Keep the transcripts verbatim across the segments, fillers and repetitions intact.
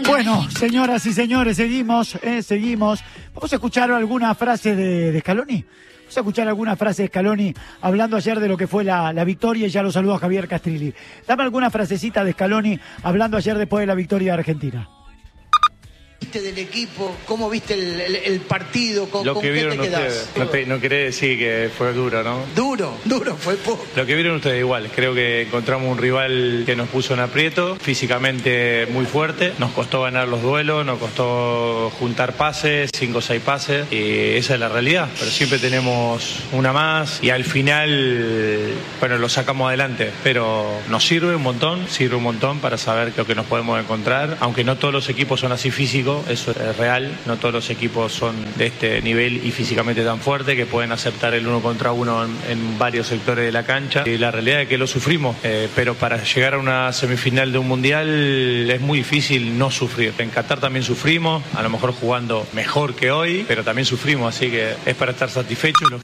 Bueno, señoras y señores, seguimos, eh, seguimos. Vamos a escuchar alguna frase de, de Scaloni. Vamos a escuchar alguna frase de Scaloni hablando ayer de lo que fue la, la victoria, y ya lo saludo a Javier Castrilli. Dame alguna frasecita de Scaloni hablando ayer después de la victoria de Argentina. ¿Viste del equipo? ¿Cómo viste el, el, el partido? ¿Con, Lo con que qué vieron te quedás? ustedes, no, te, no querés decir que fue duro, ¿no? Duro, duro, fue poco. Lo que vieron ustedes igual, creo que encontramos un rival que nos puso en aprieto, físicamente muy fuerte, nos costó ganar los duelos, nos costó juntar pases, cinco o seis pases, y esa es la realidad, pero siempre tenemos una más y al final, bueno, lo sacamos adelante, pero nos sirve un montón, sirve un montón para saber lo que nos podemos encontrar, aunque no todos los equipos son así físicos. Eso es real, no todos los equipos son de este nivel y físicamente tan fuerte que pueden aceptar el uno contra uno en, en varios sectores de la cancha, y la realidad es que lo sufrimos, eh, pero para llegar a una semifinal de un mundial es muy difícil no sufrir. En Qatar también sufrimos, a lo mejor jugando mejor que hoy, pero también sufrimos, así que es para estar satisfechos.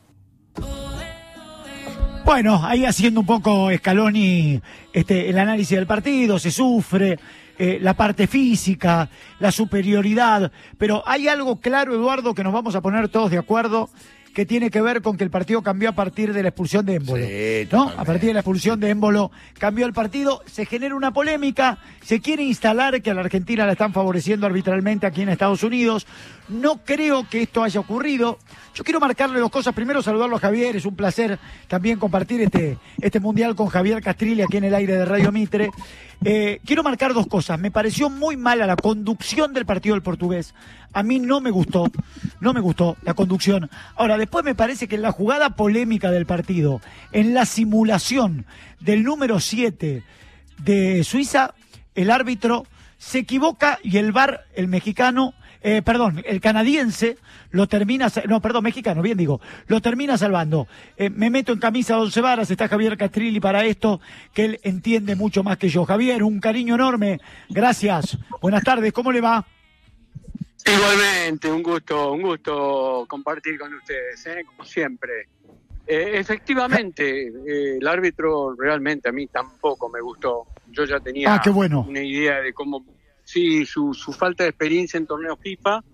Bueno, ahí haciendo un poco Scaloni este, el análisis del partido, se sufre, eh, la parte física, la superioridad, pero hay algo claro, Eduardo, que nos vamos a poner todos de acuerdo, que tiene que ver con que el partido cambió a partir de la expulsión de Embolo, sí, ¿no? A partir de la expulsión de Embolo cambió el partido, se genera una polémica, se quiere instalar que a la Argentina la están favoreciendo arbitralmente aquí en Estados Unidos. No creo que esto haya ocurrido. Yo quiero marcarle dos cosas. Primero, saludarlo a Javier, es un placer también compartir este, este mundial con Javier Castrilli aquí en el aire de Radio Mitre. Eh, quiero marcar dos cosas. Me pareció muy mala la conducción del partido del Portugués. A mí no me gustó, no me gustó la conducción. Ahora, después me parece que en la jugada polémica del partido, en la simulación del número siete de Suiza, el árbitro se equivoca y el V A R, el mexicano, eh, perdón, el canadiense, lo termina, no, perdón, mexicano, bien digo, lo termina salvando. Eh, me meto en camisa de once varas, está Javier Castrilli para esto, que él entiende mucho más que yo. Javier, un cariño enorme, gracias, buenas tardes, ¿cómo le va? Igualmente, un gusto, un gusto compartir con ustedes, ¿eh? Como siempre. Eh, efectivamente, eh, el árbitro realmente a mí tampoco me gustó. Yo ya tenía ah, qué bueno. una idea de cómo, sí, su, su falta de experiencia en torneos FIFA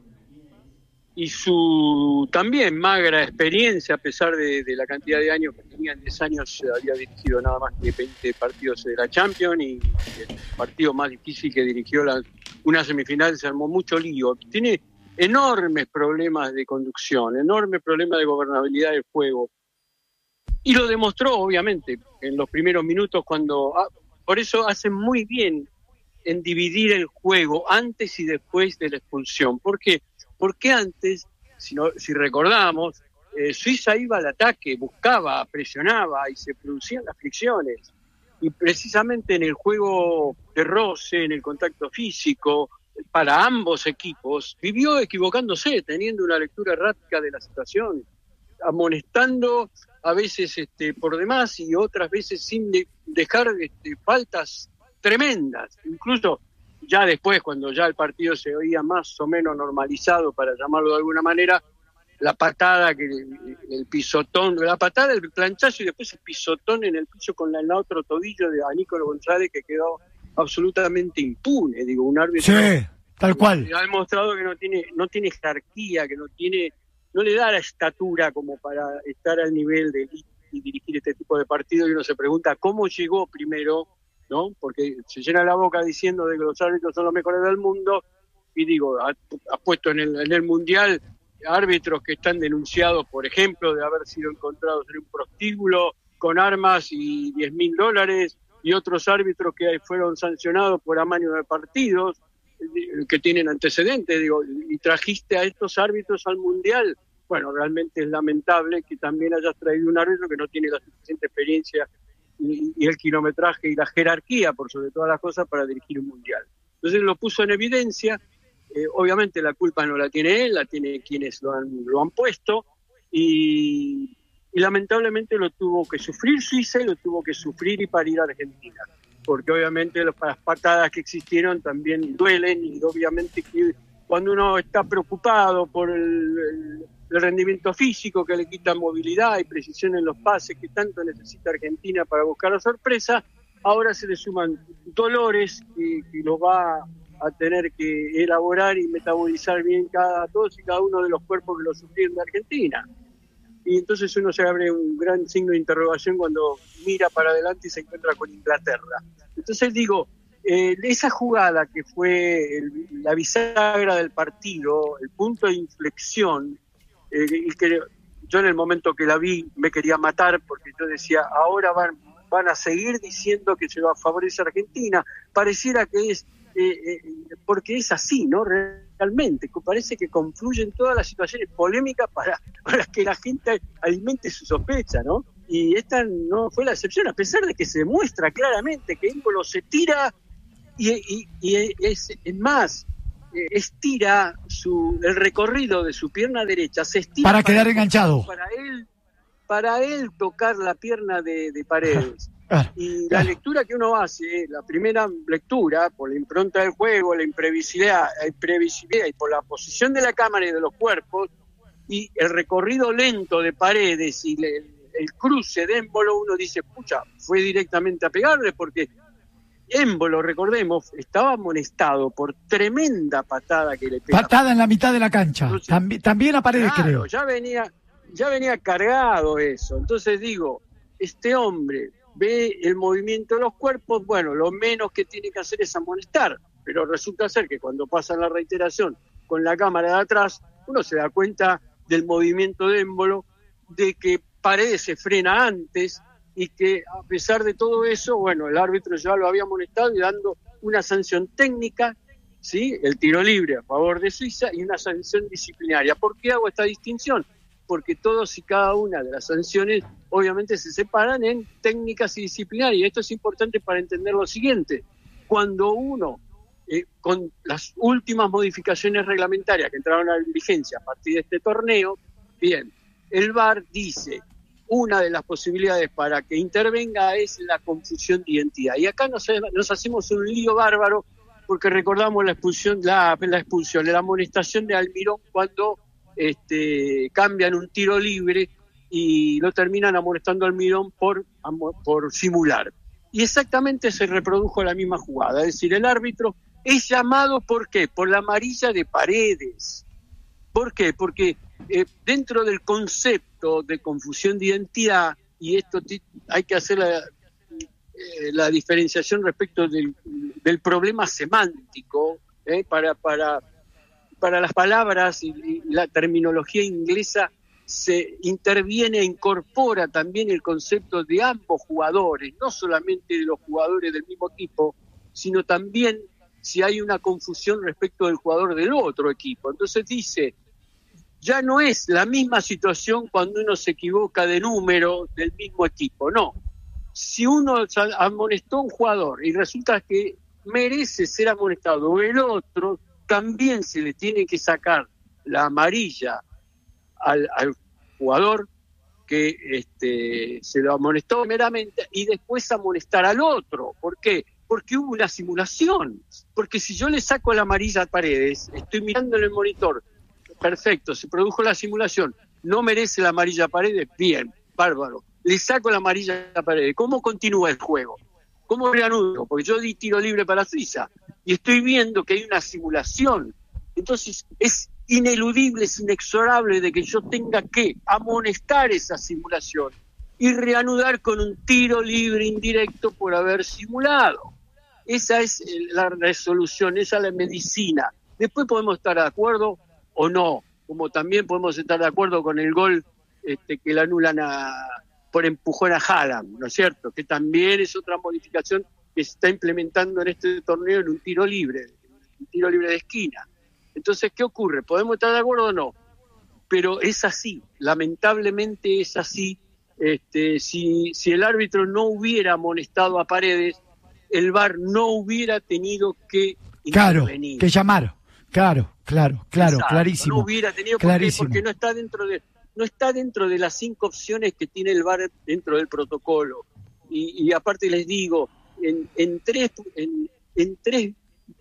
y su también magra experiencia, a pesar de, de la cantidad de años que tenía. En diez años había dirigido nada más que veinte partidos de la Champions, y el partido más difícil que dirigió, la, una semifinal, se armó mucho lío. Tiene enormes problemas de conducción, enormes problemas de gobernabilidad del juego. Y lo demostró, obviamente, en los primeros minutos cuando... Ah, por eso hacen muy bien en dividir el juego antes y después de la expulsión. ¿Por qué? Porque antes, si, no, si recordamos, eh, Suiza iba al ataque, buscaba, presionaba y se producían las fricciones. Y precisamente en el juego de roce, en el contacto físico, para ambos equipos, vivió equivocándose, teniendo una lectura errática de la situación, amonestando a veces este, por demás y otras veces sin de, dejar este, faltas tremendas. Incluso ya después, cuando ya el partido se oía más o menos normalizado, para llamarlo de alguna manera, la patada, que el, el pisotón, la patada, el planchazo y después el pisotón en el piso con la, el otro tobillo de Anícolo González, que quedó absolutamente impune. Digo, un árbitro sí, tal cual. Ha demostrado que no tiene, no tiene jerarquía, que no tiene, no le da la estatura como para estar al nivel de y dirigir este tipo de partidos. Y uno se pregunta cómo llegó primero, ¿no? Porque se llena la boca diciendo de que los árbitros son los mejores del mundo, y digo, ha, ha puesto en el, en el Mundial árbitros que están denunciados, por ejemplo, de haber sido encontrados en un prostíbulo con armas y diez mil dólares, y otros árbitros que fueron sancionados por amaño de partidos, que tienen antecedentes, digo, y trajiste a estos árbitros al Mundial. Bueno, realmente es lamentable que también hayas traído un árbitro que no tiene la suficiente experiencia y, y el kilometraje y la jerarquía, por sobre todas las cosas, para dirigir un Mundial. Entonces lo puso en evidencia. Eh, obviamente la culpa no la tiene él, la tiene quienes lo han, lo han puesto, y, y lamentablemente lo tuvo que sufrir Suiza y lo tuvo que sufrir y parir Argentina, porque obviamente las patadas que existieron también duelen, y obviamente que cuando uno está preocupado por el, el, el rendimiento físico, que le quita movilidad y precisión en los pases que tanto necesita Argentina para buscar la sorpresa, ahora se le suman dolores que, que los va a tener que elaborar y metabolizar bien cada todos y cada uno de los cuerpos que lo sufrieron de Argentina. Y entonces uno se abre un gran signo de interrogación cuando mira para adelante y se encuentra con Inglaterra. Entonces digo, eh, esa jugada que fue el, la bisagra del partido, el punto de inflexión, eh, y que yo en el momento que la vi me quería matar porque yo decía, ahora van, van a seguir diciendo que se va a favorecer a Argentina. Pareciera que es, eh, eh, porque es así, ¿no? Realmente, parece que confluyen todas las situaciones polémicas para, para que la gente alimente su sospecha, ¿no? Y esta no fue la excepción, a pesar de que se demuestra claramente que Embolo se tira y, y, y es, es más, estira su, el recorrido de su pierna derecha, se estira para, para quedar enganchado. Para él, para él tocar la pierna de, de Paredes. Y la lectura que uno hace, la primera lectura, por la impronta del juego, la imprevisibilidad, imprevisibilidad y por la posición de la cámara y de los cuerpos, y el recorrido lento de Paredes y le, el cruce de Embolo, uno dice, pucha, fue directamente a pegarle, porque Embolo, recordemos, estaba amonestado por tremenda patada que le pegó. Patada en la mitad de la cancha. Entonces, también, también a Paredes, claro, creo. Ya venía, ya venía cargado eso. Entonces digo, este hombre ve el movimiento de los cuerpos, bueno, lo menos que tiene que hacer es amonestar, pero resulta ser que cuando pasa la reiteración con la cámara de atrás, uno se da cuenta del movimiento de Embolo, de que Paredes se frena antes y que a pesar de todo eso, bueno, el árbitro ya lo había amonestado y dando una sanción técnica, ¿sí? El tiro libre a favor de Suiza y una sanción disciplinaria. ¿Por qué hago esta distinción? Porque todos y cada una de las sanciones obviamente se separan en técnicas y disciplinarias. Y esto es importante para entender lo siguiente. Cuando uno, eh, con las últimas modificaciones reglamentarias que entraron a vigencia a partir de este torneo, bien, el V A R dice, una de las posibilidades para que intervenga es la confusión de identidad. Y acá nos, nos hacemos un lío bárbaro porque recordamos la expulsión, la, la expulsión, la amonestación de Almirón cuando Este, cambian un tiro libre y lo terminan amonestando al Almirón por, por simular. Y exactamente se reprodujo la misma jugada, es decir, el árbitro es llamado, ¿por qué? Por la amarilla de Paredes. ¿Por qué? Porque eh, dentro del concepto de confusión de identidad, y esto t- hay que hacer la, eh, la diferenciación respecto del, del problema semántico, eh, para... para para las palabras y, y la terminología inglesa se interviene e incorpora también el concepto de ambos jugadores, no solamente de los jugadores del mismo equipo, sino también si hay una confusión respecto del jugador del otro equipo. Entonces dice, ya no es la misma situación cuando uno se equivoca de número del mismo equipo, no. Si uno amonestó a un jugador y resulta que merece ser amonestado el otro, también se le tiene que sacar la amarilla al, al jugador que este, se lo amonestó primeramente y después amonestar al otro. ¿Por qué? Porque hubo una simulación. Porque si yo le saco la amarilla a Paredes, estoy mirando en el monitor, perfecto, se produjo la simulación, no merece la amarilla a Paredes, bien, bárbaro. Le saco la amarilla a Paredes. ¿Cómo continúa el juego? ¿Cómo reanudo? Porque yo di tiro libre para Suiza y estoy viendo que hay una simulación. Entonces es ineludible, es inexorable de que yo tenga que amonestar esa simulación y reanudar con un tiro libre indirecto por haber simulado. Esa es la resolución, esa es la medicina. Después podemos estar de acuerdo o no, como también podemos estar de acuerdo con el gol este, que le anulan a... por empujón a Haaland, ¿no es cierto? Que también es otra modificación que se está implementando en este torneo en un tiro libre, un tiro libre de esquina. Entonces, ¿qué ocurre? ¿Podemos estar de acuerdo o no? Pero es así, lamentablemente es así. Este, si, si el árbitro no hubiera amonestado a Paredes, el V A R no hubiera tenido que intervenir. Claro, que llamar, claro, claro, claro, Exacto, clarísimo. No hubiera tenido clarísimo. Porque no está dentro de... no está dentro de las cinco opciones que tiene el V A R dentro del protocolo. Y, y aparte les digo, en, en tres, en, en tres,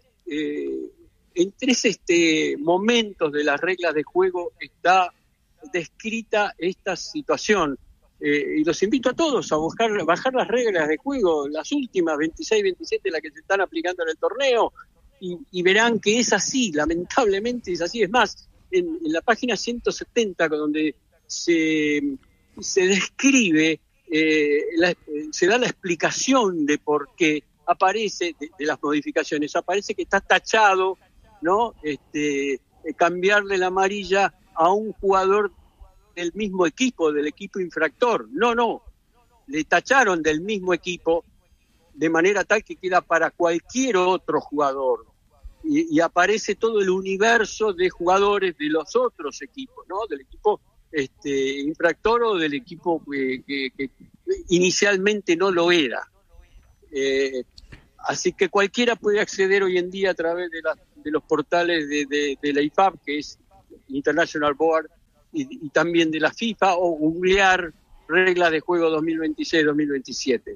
eh, en tres este, momentos de las reglas de juego está descrita esta situación. Eh, y los invito a todos a bajar, bajar las reglas de juego, las últimas veintiséis, veintisiete, las que se están aplicando en el torneo, y, y verán que es así, lamentablemente es así. Es más, en, en la página ciento setenta, donde se, se describe, eh, la, se da la explicación de por qué aparece, de, de las modificaciones, aparece que está tachado, ¿no? Este, cambiarle la amarilla a un jugador del mismo equipo, del equipo infractor. No, no, le tacharon del mismo equipo de manera tal que queda para cualquier otro jugador. Y, y aparece todo el universo de jugadores de los otros equipos, ¿no? Del equipo este, infractor o del equipo que, que, que inicialmente no lo era. Eh, así que cualquiera puede acceder hoy en día a través de, la, de los portales de, de, de la I F A B, que es International Board, y, y también de la FIFA, o googlear reglas de juego dos mil veintiséis dos mil veintisiete.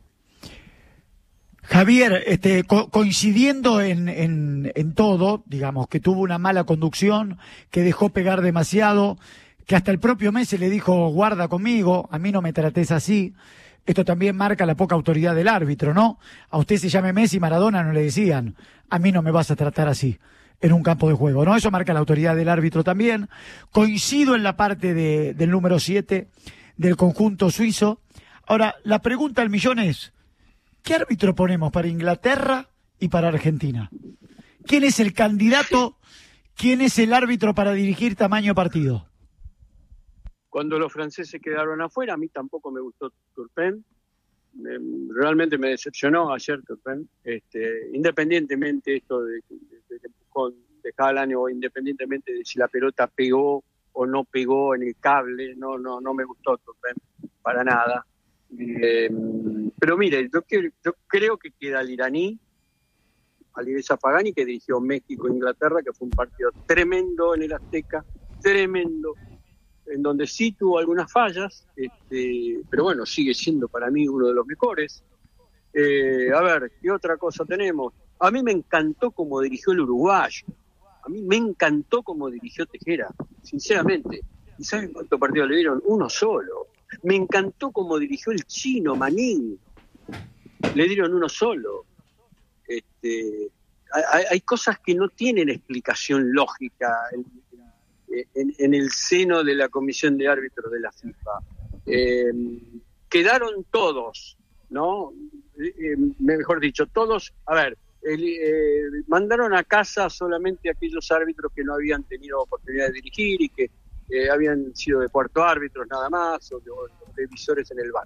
Javier, este, co- coincidiendo en, en, en todo, digamos, que tuvo una mala conducción, que dejó pegar demasiado, que hasta el propio Messi le dijo, guarda conmigo, a mí no me trates así. Esto también marca la poca autoridad del árbitro, ¿no? A usted se llame Messi, Maradona, no le decían, a mí no me vas a tratar así en un campo de juego, ¿no? Eso marca la autoridad del árbitro también. Coincido en la parte de, del número siete del conjunto suizo. Ahora, la pregunta del millón es, ¿qué árbitro ponemos para Inglaterra y para Argentina? ¿Quién es el candidato? ¿Quién es el árbitro para dirigir tamaño partido? Cuando los franceses quedaron afuera, a mí tampoco me gustó Turpin. Eh, realmente me decepcionó ayer Turpin. Este, independientemente esto de, de, de, de empujón de Haaland, o independientemente de si la pelota pegó o no pegó en el cable, no, no, no me gustó Turpin para nada. Eh, pero mire, yo, yo creo que queda el iraní, Alireza Pagani, que dirigió México-Inglaterra, que fue un partido tremendo en el Azteca, tremendo, en donde sí tuvo algunas fallas, este, pero bueno, sigue siendo para mí uno de los mejores. Eh, a ver, ¿qué otra cosa tenemos? A mí me encantó cómo dirigió el uruguayo, a mí me encantó cómo dirigió Tejera, sinceramente. ¿Y saben cuántos partidos le dieron? Uno solo. Me encantó cómo dirigió el chino, Manín, le dieron uno solo. Este, hay, hay cosas que no tienen explicación lógica en, en, en el seno de la comisión de árbitros de la FIFA. Eh, quedaron todos, ¿no? Eh, mejor dicho, todos, a ver, el, eh, mandaron a casa solamente a aquellos árbitros que no habían tenido oportunidad de dirigir y que eh, habían sido de cuarto árbitros nada más, o de, o de visores en el bar.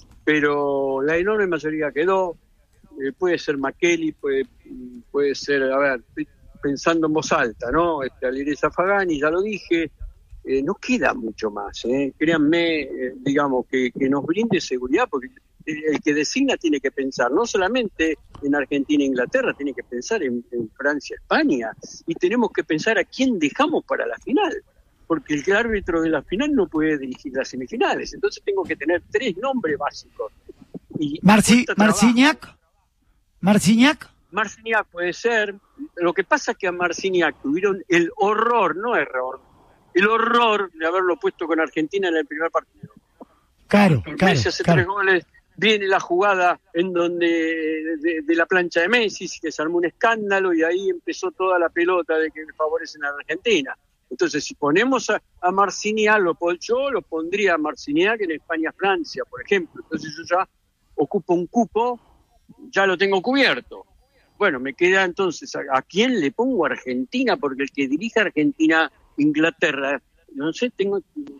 Pero la enorme mayoría quedó. Eh, puede ser Makeli, puede, puede ser, a ver, estoy pensando en voz alta, ¿no? Este, Alireza Fagani, ya lo dije, eh, no queda mucho más, ¿eh? Créanme, eh, digamos, que, que nos brinde seguridad, porque el que designa tiene que pensar no solamente en Argentina e Inglaterra, tiene que pensar en, en Francia, España, y tenemos que pensar a quién dejamos para la final, porque el árbitro de la final no puede dirigir las semifinales, entonces tengo que tener tres nombres básicos. Y Marci, Marciniak. Marciniak. Marciniak puede ser. Lo que pasa es que a Marciniak tuvieron el horror, no error, el horror de haberlo puesto con Argentina en el primer partido. Claro, claro. Messi hace claro. tres goles, viene la jugada en donde de, de la plancha de Messi, que se armó un escándalo y ahí empezó toda la pelota de que favorecen a Argentina. Entonces, si ponemos a, a Marciniak, lo, yo lo pondría a Marciniak en España-Francia, por ejemplo. Entonces yo ya ocupo un cupo, ya lo tengo cubierto. Bueno, me queda entonces, ¿a, a quién le pongo a Argentina? Porque el que dirige Argentina, Inglaterra, no sé, tengo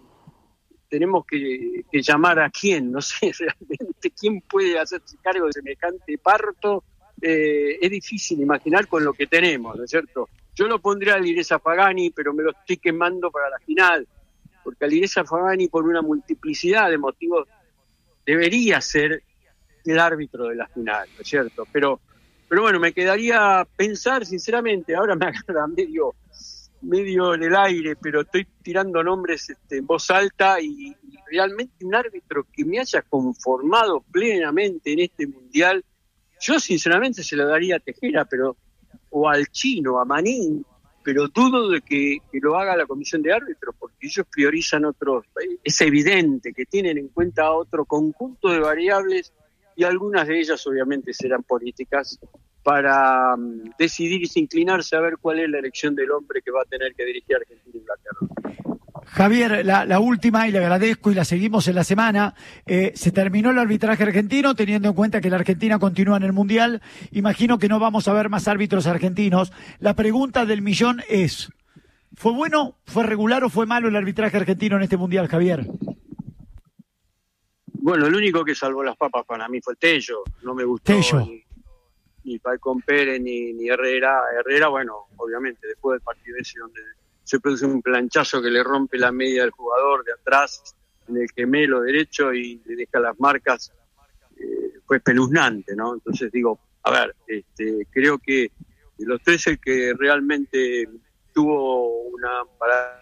tenemos que, que llamar a quién, no sé realmente quién puede hacerse cargo de semejante parto. Eh, es difícil imaginar con lo que tenemos, ¿no es cierto? Yo lo pondría a Alireza Pagani, pero me lo estoy quemando para la final, porque Alireza Pagani, por una multiplicidad de motivos, debería ser el árbitro de la final, ¿no es cierto? Pero, pero bueno, me quedaría pensar, sinceramente, ahora me agarra medio, medio en el aire, pero estoy tirando nombres este, en voz alta y, y realmente un árbitro que me haya conformado plenamente en este mundial, yo sinceramente se lo daría a Tejera, pero o al chino, a Manín, pero dudo de que, que lo haga la comisión de árbitros, porque ellos priorizan otros, es evidente que tienen en cuenta otro conjunto de variables y algunas de ellas obviamente serán políticas para um, decidir y inclinarse a ver cuál es la elección del hombre que va a tener que dirigir a Argentina e Inglaterra. Javier, la, la última, y le agradezco y la seguimos en la semana, eh, se terminó el arbitraje argentino, teniendo en cuenta que la Argentina continúa en el Mundial. Imagino que no vamos a ver más árbitros argentinos. La pregunta del millón es, ¿fue bueno, fue regular o fue malo el arbitraje argentino en este Mundial, Javier? Bueno, el único que salvó las papas para mí fue Tello. No me gustó Tello. ni, ni Falcón Pérez ni, ni Herrera. Herrera, bueno, obviamente, después del partido ese donde se produce un planchazo que le rompe la media del jugador de atrás en el gemelo derecho y le deja las marcas, eh, fue espeluznante, ¿no? Entonces digo, a ver, este, creo que de los tres el que realmente tuvo una parada.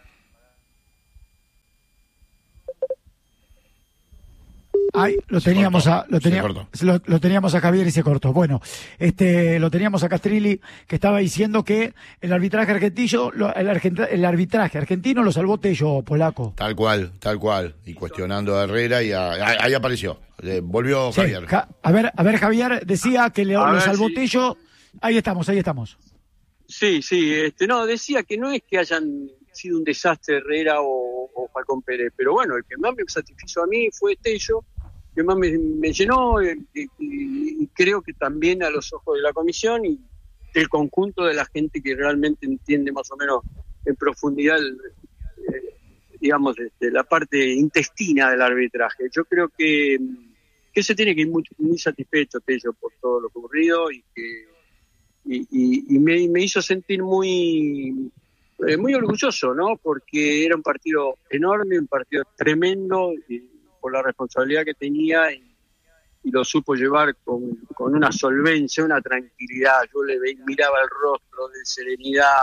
Ay, lo teníamos a lo, teníamos, lo, lo teníamos a Javier y se cortó. Bueno, este lo teníamos a Castrilli, que estaba diciendo que el arbitraje argentino, el, argent, el arbitraje argentino lo salvó Tello, polaco. Tal cual, tal cual. Y cuestionando a Herrera y a, a, ahí apareció. Eh, volvió sí, Javier. Ja, a ver, a ver, Javier decía que le, lo salvó si... Tello. Ahí estamos, ahí estamos. Sí, sí, este, no, decía que no es que hayan sido un desastre Herrera o, o Falcón Pérez, pero bueno, el que más me satisfizo a mí fue Tello, que más me, me llenó eh, y, y creo que también a los ojos de la comisión y del conjunto de la gente que realmente entiende más o menos en profundidad eh, digamos este, la parte intestina del arbitraje. Yo creo que, que se tiene que ir muy, muy satisfecho Tello por todo lo ocurrido y que y, y, y me, me hizo sentir muy eh, muy orgulloso, ¿no? Porque era un partido enorme, un partido tremendo y, por la responsabilidad que tenía y, y lo supo llevar con, con una solvencia, una tranquilidad. Yo le ve, miraba el rostro de serenidad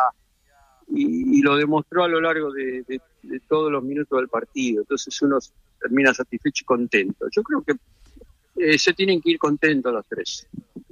y, y lo demostró a lo largo de, de, de todos los minutos del partido. Entonces uno termina satisfecho y contento. Yo creo que eh, se tienen que ir contentos los tres.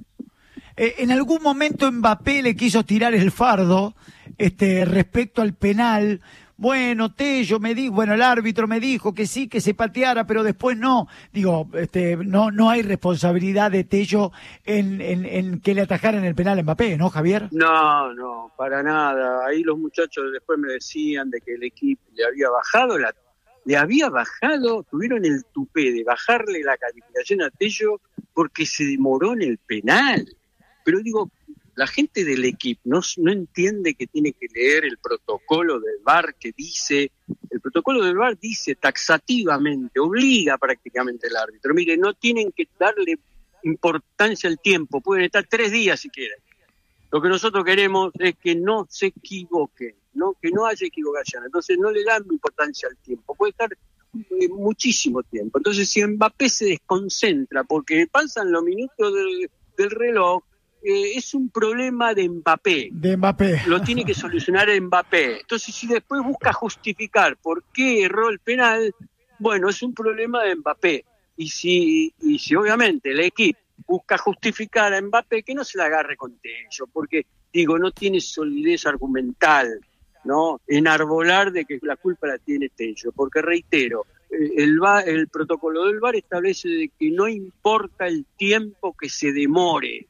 Eh, en algún momento Mbappé le quiso tirar el fardo este, respecto al penal. Bueno, Tello me dijo, bueno, el árbitro me dijo que sí, que se pateara, pero después no. Digo, este, no, no hay responsabilidad de Tello en, en, en que le atajaran el penal a Mbappé, ¿no, Javier? No, no, para nada. Ahí los muchachos después me decían de que el equipo le había bajado la, le había bajado, tuvieron el tupé de bajarle la calificación a Tello porque se demoró en el penal. Pero digo, la gente del equipo no, no entiende que tiene que leer el protocolo del V A R que dice, el protocolo del V A R dice taxativamente, obliga prácticamente al árbitro. Mire, no tienen que darle importancia al tiempo, pueden estar tres días si quieren. Lo que nosotros queremos es que no se equivoquen, ¿no? Que no haya equivocación. Entonces no le dan importancia al tiempo, puede estar eh, muchísimo tiempo. Entonces si Mbappé se desconcentra porque pasan los minutos del, del reloj, Eh, es un problema de Mbappé. De Mbappé. Lo tiene que solucionar Mbappé. Entonces, si después busca justificar por qué erró el penal, bueno, es un problema de Mbappé. Y si, y si obviamente el equipo busca justificar a Mbappé, que no se la agarre con Tello, porque, digo, no tiene solidez argumental, ¿no? Enarbolar de que la culpa la tiene Tello, porque reitero, el, el protocolo del V A R establece de que no importa el tiempo que se demore.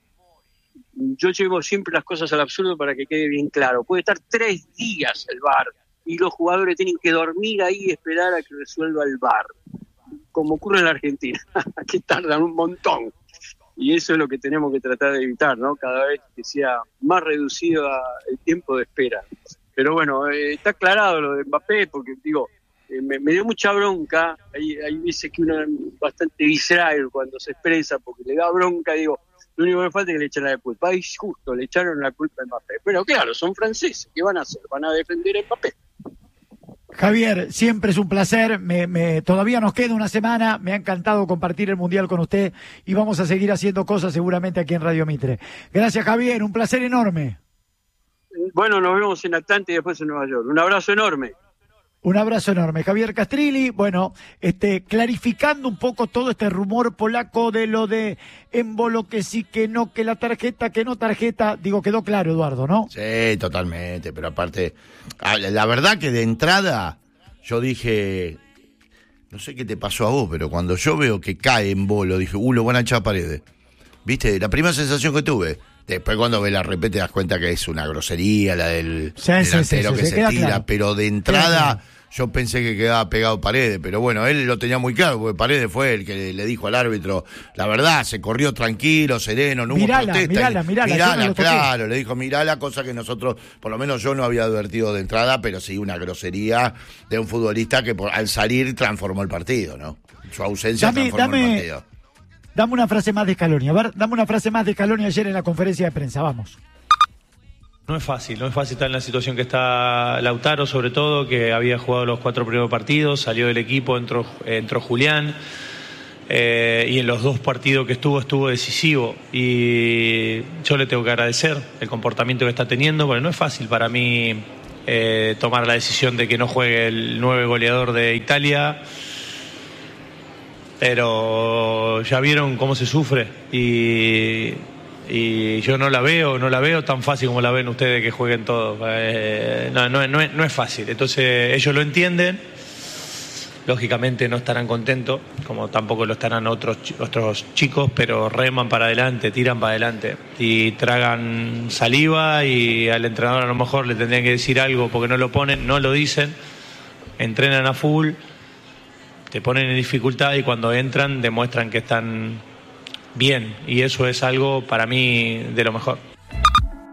Yo llevo siempre las cosas al absurdo para que quede bien claro. Puede estar tres días el V A R y los jugadores tienen que dormir ahí y esperar a que resuelva el V A R, como ocurre en la Argentina, que tardan un montón. Y eso es lo que tenemos que tratar de evitar, ¿no? Cada vez que sea más reducido el tiempo de espera. Pero bueno, eh, está aclarado lo de Mbappé, porque digo, eh, me, me dio mucha bronca. Hay, hay veces que uno es bastante visceral cuando se expresa, porque le da bronca, digo, lo único que falta es que le echen la culpa. Ahí justo le echaron la culpa a Mbappé. Pero claro, son franceses. ¿Qué van a hacer? Van a defender a Mbappé. Javier, siempre es un placer. Me, me, todavía nos queda una semana. Me ha encantado compartir el Mundial con usted y vamos a seguir haciendo cosas seguramente aquí en Radio Mitre. Gracias, Javier. Un placer enorme. Bueno, nos vemos en Atlanta y después en Nueva York. Un abrazo enorme. Un abrazo enorme. Javier Castrilli, bueno, este, clarificando un poco todo este rumor polaco de lo de Embolo, que sí, que no, que la tarjeta, que no tarjeta. Digo, quedó claro, Eduardo, ¿no? Sí, totalmente, pero aparte, la verdad que de entrada yo dije, no sé qué te pasó a vos, pero cuando yo veo que cae Embolo, dije, uh, lo van a echar a Paredes. ¿Viste? La primera sensación que tuve, Después cuando ve la repete te das cuenta que es una grosería la del sí, delantero sí, sí, que sí, se, se tira, claro. pero de entrada yo pensé que quedaba pegado Paredes, pero bueno, él lo tenía muy claro, porque Paredes fue el que le dijo al árbitro, la verdad, se corrió tranquilo, sereno, no hubo mirala, protesta. Mirala, mirala, mirala, mirala claro, le dijo mirala, cosa que nosotros, por lo menos yo no había advertido de entrada, pero sí una grosería de un futbolista que por, al salir transformó el partido, ¿no? Su ausencia dame, transformó dame, el partido. Dame una frase más de Scaloni, a ver, dame una frase más de Scaloni ayer en la conferencia de prensa, vamos. No es fácil, no es fácil estar en la situación que está Lautaro, sobre todo, que había jugado los cuatro primeros partidos, salió del equipo, entró, entró Julián, eh, y en los dos partidos que estuvo, estuvo decisivo. Y yo le tengo que agradecer el comportamiento que está teniendo, porque no es fácil para mí eh, tomar la decisión de que no juegue el nueve goleador de Italia, pero ya vieron cómo se sufre, y... y yo no la veo, no la veo tan fácil como la ven ustedes que jueguen todos. Eh, no, no, no, es, no es fácil. Entonces ellos lo entienden, lógicamente no estarán contentos, como tampoco lo estarán otros, otros chicos, pero reman para adelante, tiran para adelante y tragan saliva, y al entrenador a lo mejor le tendrían que decir algo porque no lo ponen, no lo dicen, entrenan a full, te ponen en dificultad y cuando entran demuestran que están bien, y eso es algo para mí de lo mejor.